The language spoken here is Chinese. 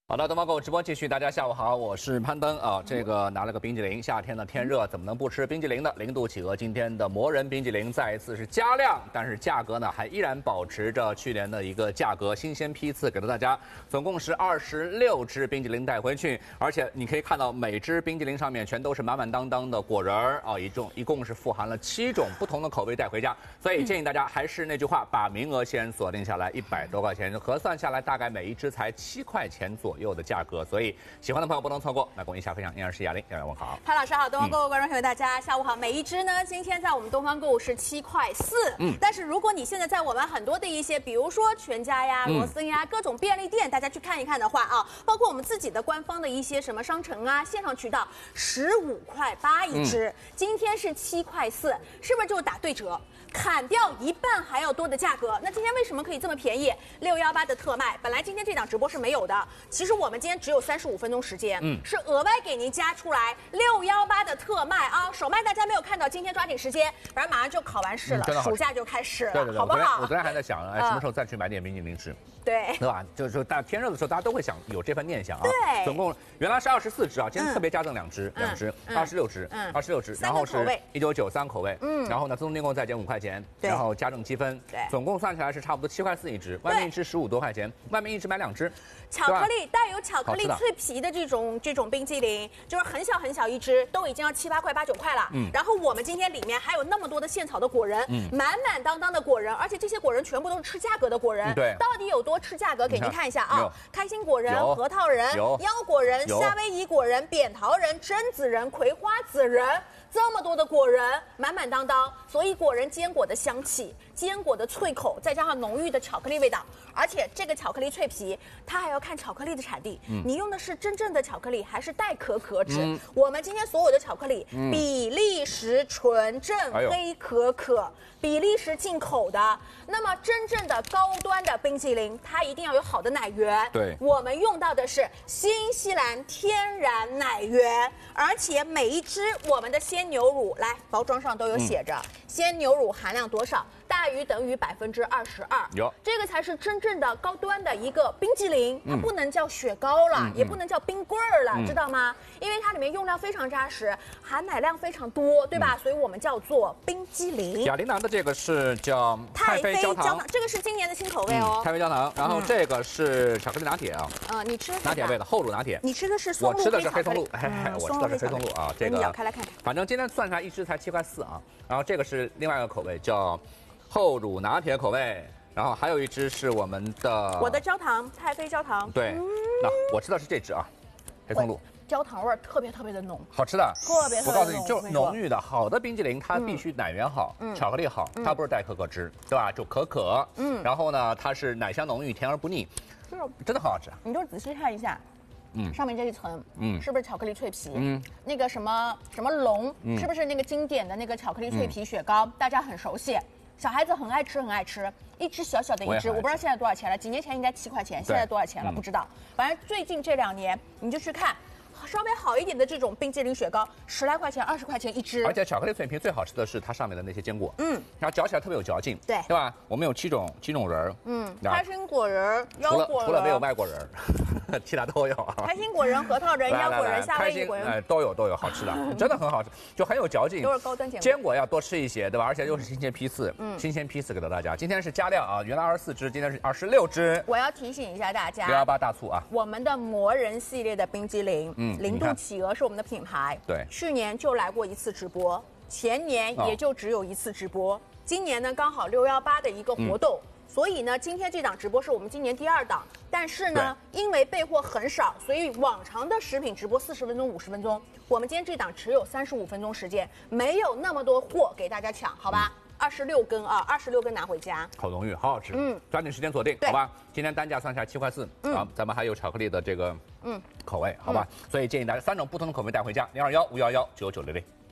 好的，东方购物直播继续，大家下午好，我是攀登啊。这个拿了个冰激凌，夏天呢天热，怎么能不吃冰激凌呢？0度企鹅今天的魔人冰激凌再一次是加量，但是价格呢还依然保持着去年的一个价格，新鲜批次给到大家，总共是26只冰激凌带回去，而且你可以看到每只冰激凌上面全都是满满当当的果仁儿啊，一共是富含了7种不同的口味带回家，所以建议大家还是那句话，把名额先锁定下来，100多块钱，核算下来大概每一只才7块钱左右的价格，所以喜欢的朋友不能错过。那公益下分享，依然是雅玲，雅玲问好， 潘老师好，东方购物观众朋友大家下午好。每一只呢，今天在我们东方购物是7块4，但是如果你现在在我们很多的一些，比如说全家呀、罗森呀、各种便利店，大家去看一看的话啊，包括我们自己的官方的一些什么商城啊、线上渠道，15块8一只，今天是7块4，是不是就打对折？砍掉1半还要多的价格，那今天为什么可以这么便宜？618的特卖，本来今天这档直播是没有的，其实我们今天只有35分钟时间，是额外给您加出来618的特卖啊，首卖大家没有看到，今天抓紧时间，反正马上就考完试了，暑假就开始了， 对， 好不好？ 我昨天还在想，什么时候再去买点冰淇淋吃？ 对吧？就是说，天热的时候，大家都会想有这份念想啊。 对， 总共原来是24只啊，今天特别加赠2只，26只，然后是1993口味，然后呢，自动订购再减5块钱，然后加赠积分，对，总共算起来是差不多7块4一只，外面一只15多块钱，外面一只买2只。 巧克力带有巧克力脆皮的这种冰淇淋，就是很小很小一只，都已经要7、8块、8、9块了。然后我们今天里面还有那么多的现炒的果仁，满满当当的果仁，而且这些果仁全部都是吃价格的果仁。 对， 到底有多吃价格？给您看一下啊，开心果仁、核桃仁、腰果仁、夏威夷果仁、扁桃仁、榛子仁、葵花籽仁。这么多的果仁，满满当当，所以果仁坚果的香气、坚果的脆口，再加上浓郁的巧克力味道，而且这个巧克力脆皮，它还要看巧克力的产地，你用的是真正的巧克力还是代可可脂？我们今天所有的巧克力，比利时纯正黑可可，比利时进口的。那么真正的高端的冰淇淋，它一定要有好的奶源。 对， 我们用到的是新西兰天然奶源，而且每一只我们的鲜牛乳，来包装上都有写着，鲜牛乳含量多少，大于等于22%，这个才是真正的高端的一个冰激凌，它不能叫雪糕了，也不能叫冰棍儿了，知道吗？因为它里面用料非常扎实，含奶量非常多，对吧？所以我们叫做冰激凌。 雅琳拿的这个是叫太妃焦糖， 这个是今年的新口味哦， 太妃焦糖。然后这个是巧克力拿铁啊， 你吃拿铁味的厚乳拿铁， 你吃的是松露， 我吃的是黑松露，我吃的是黑松露啊。这个咬开来看看， 反正今天算下来一只才7块4啊。然后这个是另外一个口味叫厚乳拿铁口味，然后还有一只是我的焦糖，太妃焦糖。 对，那我吃的是这只啊，黑松露。 焦糖味特别的浓， 好吃的， 特别我告诉你，就浓郁的好的冰激凌，它必须奶源好，巧克力好，它不是代可可脂，对吧？就可可，然后呢，它是奶香浓郁，甜而不腻，真的很好吃。 你就仔细看一下，上面这一层，是不是巧克力脆皮？那个什么龙，是不是那个经典的那个巧克力脆皮雪糕？大家很熟悉。小孩子很爱吃，一只小小的一只，我不知道现在多少钱了。几年前应该7块钱，现在多少钱了不知道。反正最近这2年，你就去看。稍微好一点的这种冰激凌雪糕，10来块钱、20块钱一只。 而且巧克力脆皮最好吃的是它上面的那些坚果，然后嚼起来特别有嚼劲，对吧？我们有7种仁， 开心果仁、腰果仁， 除了没有外果仁，其他都有啊。 开心果仁、核桃仁、腰果仁、夏威夷果仁， 都有，好吃的，真的很好吃，就很有嚼劲， 都是高端坚果要多吃一些，对吧？而且又是新鲜批次，新鲜批次给到大家。今天是加量啊，原来24只，今天是26只。 我要提醒一下大家 ，618大促啊， 我们的魔人系列的冰激凌，0度企鹅是我们的品牌， 对， 去年就来过1次直播，前年也就只有1次直播，今年呢刚好618的一个活动。所以呢，今天这档直播是我们今年第2档，但是呢，因为备货很少，所以往常的食品直播40分钟、50分钟，我们今天这档只有35分钟时间，没有那么多货给大家抢，好吧？26根啊，26根拿回家， 好浓郁，好好吃，抓紧时间锁定，好吧？今天单价算下来7块4，啊，咱们还有巧克力的这个口味，好吧？所以建议大家3种不同的口味带回家，021-511-9960。